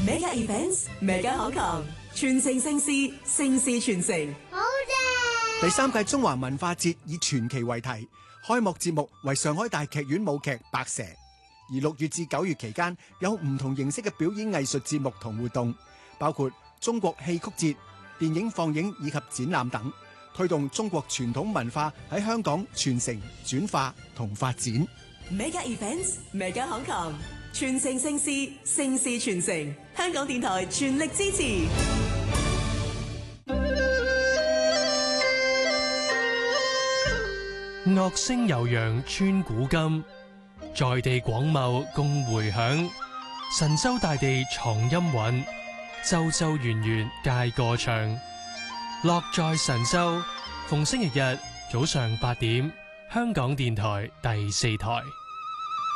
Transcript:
Mega Events，Mega Hong Kong，傳承盛事，盛事傳承。 好正！ 第3屆中華文化節以傳奇為題，開幕節目為上海大劇院舞劇《白蛇》，而6月至9月期間有唔同形式嘅表演藝術節目同活動，包括中國戲曲節、電影放映以及展覽等，推動中國傳統文化喺香港傳承、轉化同發展。 Mega Events，Mega Hong Kong，傳承盛事，盛事傳承。香港電台全力支持。 樂聲悠揚穿古今，在地廣袤共迴響。神州大地藏音韻，州州園園皆歌唱。樂在神州，逢星期日早上8點，香港電台第4台。